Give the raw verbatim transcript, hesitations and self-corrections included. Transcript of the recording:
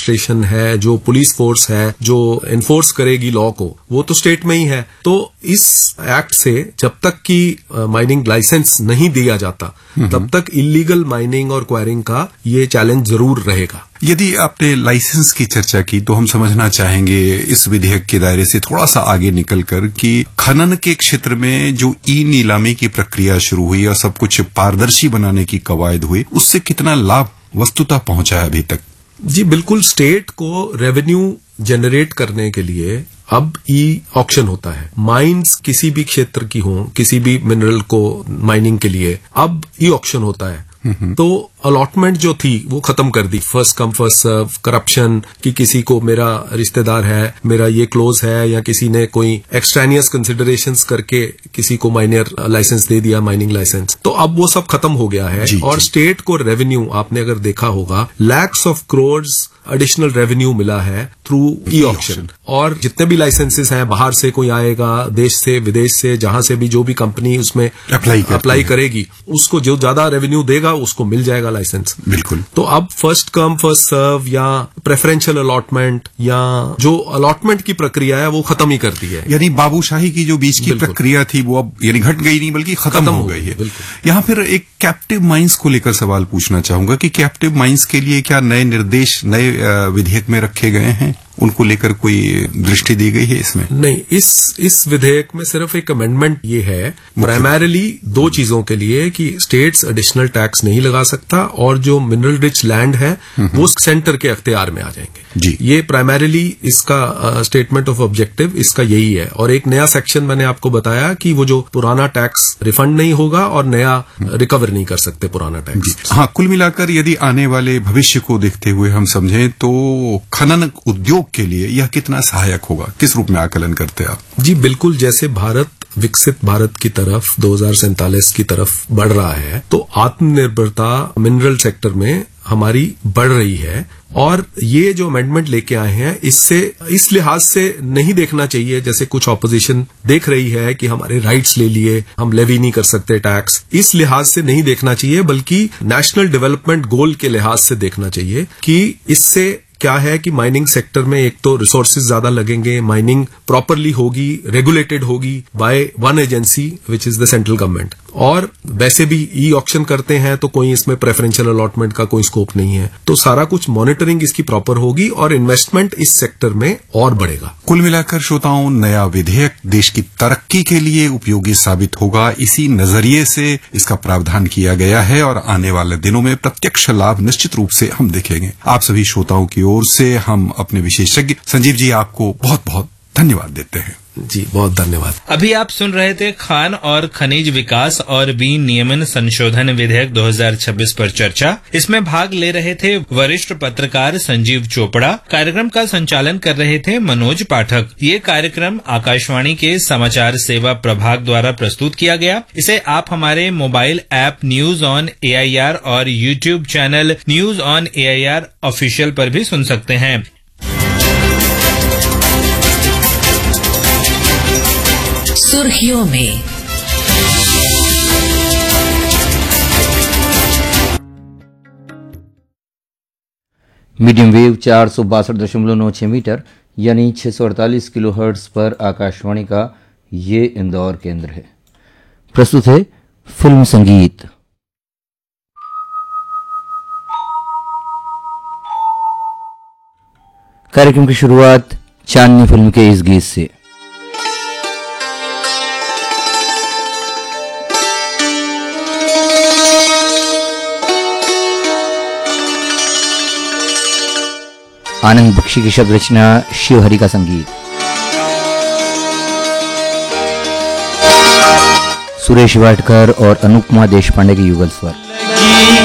Administration है, जो police force है, जो एनफोर्स करेगी लॉ को, वो तो स्टेट में ही है। तो इस एक्ट से जब तक कि माइनिंग लाइसेंस नहीं दिया जाता तब तक इलीगल माइनिंग और क्वायरिंग का ये चैलेंज जरूर रहेगा। यदि आपने लाइसेंस की चर्चा की तो हम समझना चाहेंगे इस विधेयक के दायरे से थोड़ा सा आगे निकलकर कि खनन के क्षेत्र में जो ई नीलामी की प्रक्रिया शुरू हुई और सब कुछ पारदर्शी बनाने की कवायद हुई, उससे कितना लाभ वस्तुतः पहुंचा है अभी तक? जी बिल्कुल, स्टेट को रेवेन्यू जनरेट करने के लिए अब ई ऑक्शन होता है। माइंस किसी भी क्षेत्र की हो, किसी भी मिनरल को माइनिंग के लिए अब ई ऑक्शन होता है। तो अलॉटमेंट जो थी वो खत्म कर दी, first come first serve, corruption कि किसी को मेरा रिश्तेदार है, मेरा ये क्लोज है, या किसी ने कोई एक्सट्रेनियस कंसिडरेशंस करके किसी को माइनर लाइसेंस दे दिया, माइनिंग लाइसेंस, तो अब वो सब खत्म हो गया है। जी, और जी. स्टेट को रेवेन्यू, आपने अगर देखा होगा, lakhs of crores additional revenue मिला है थ्रू ई ऑक्शन। और जितने भी लाइसेंसेस हैं, बाहर से कोई आएगा, देश से विदेश से, जहां से भी जो भी कंपनी उसमें अप्लाई अप्लाई करेगी, उसको जो ज्यादा रेवेन्यू देगा उसको मिल जाएगा लाइसेंस। बिल्कुल। तो अब फर्स्ट कम फर्स्ट सर्व या प्रेफरेंशियल अलॉटमेंट या जो अलॉटमेंट की प्रक्रिया है वो खत्म ही कर दी है। यानी बाबूशाही की जो बीच की प्रक्रिया थी वो अब यानी घट गई नहीं बल्कि खत्म, खत्म हो गई है। यहां फिर एक कैप्टिव माइंस को लेकर सवाल पूछना चाहूंगा कि कैप्टिव माइंस के लिए क्या नए निर्देश नए विधेयक में रखे गए हैं? उनको लेकर कोई दृष्टि दी गई है इसमें? नहीं, इस इस विधेयक में सिर्फ एक अमेंडमेंट ये है प्राइमरीली दो चीजों के लिए कि स्टेट्स एडिशनल टैक्स नहीं लगा सकता और जो मिनरल रिच लैंड है वो सेंटर के अख्तियार में आ जाएंगे। जी। ये प्राइमरीली इसका स्टेटमेंट ऑफ ऑब्जेक्टिव इसका यही है। और एक नया सेक्शन मैंने आपको बताया कि वो जो पुराना टैक्स रिफंड नहीं होगा और नया रिकवर नहीं कर सकते पुराना टैक्स। हाँ, कुल मिलाकर यदि आने वाले भविष्य को देखते हुए हम समझें तो खनन उद्योग के लिए यह कितना सहायक होगा? किस रूप में आकलन करते हैं आप? जी बिल्कुल, जैसे भारत विकसित भारत की तरफ दो हज़ार सैंतालीस की तरफ बढ़ रहा है तो आत्मनिर्भरता मिनरल सेक्टर में हमारी बढ़ रही है। और ये जो अमेंडमेंट लेके आए हैं इससे इस लिहाज से नहीं देखना चाहिए जैसे कुछ ऑपोजिशन देख रही है कि हमारे राइट्स ले लिए, हम लेवी नहीं कर सकते टैक्स, इस लिहाज से नहीं देखना चाहिए, बल्कि नेशनल डेवलपमेंट गोल के लिहाज से देखना चाहिए कि इससे क्या है कि माइनिंग सेक्टर में एक तो रिसोर्सेज ज्यादा लगेंगे, माइनिंग प्रॉपरली होगी, रेगुलेटेड होगी by one agency which is the central government. और वैसे भी ई ऑक्शन करते हैं तो कोई इसमें प्रेफरेंशियल अलॉटमेंट का कोई स्कोप नहीं है, तो सारा कुछ मॉनिटरिंग इसकी प्रॉपर होगी और इन्वेस्टमेंट इस सेक्टर में और बढ़ेगा। कुल मिलाकर श्रोताओं, नया विधेयक देश की तरक्की के लिए उपयोगी साबित होगा, इसी नजरिए से इसका प्रावधान किया गया है और आने वाले दिनों में प्रत्यक्ष लाभ निश्चित रूप से हम देखेंगे। आप सभी श्रोताओं की ओर से हम अपने विशेषज्ञ संजीव जी आपको बहुत बहुत धन्यवाद देते हैं। जी बहुत धन्यवाद। अभी आप सुन रहे थे खान और खनिज विकास और विनियमन संशोधन विधेयक दो हज़ार छब्बीस पर चर्चा। इसमें भाग ले रहे थे वरिष्ठ पत्रकार संजीव चोपड़ा। कार्यक्रम का संचालन कर रहे थे मनोज पाठक। ये कार्यक्रम आकाशवाणी के समाचार सेवा प्रभाग द्वारा प्रस्तुत किया गया। इसे आप हमारे mobile app news on A I R और YouTube channel news on A I R official पर भी सुन सकते हैं। सुर्खियों में मीडियम वेव चार सौ बासठ दशमलव नौ छह मीटर यानी छह सौ अड़तालीस किलो हर्ट्ज पर आकाशवाणी का ये इंदौर केंद्र है। प्रस्तुत है फिल्म संगीत। कार्यक्रम की शुरुआत चांदनी फिल्म के इस गीत से। आनंद बख्शी की शब्द रचना, शिवहरि का संगीत, सुरेश वाडकर और अनुपमा देशपांडे के युगल स्वर।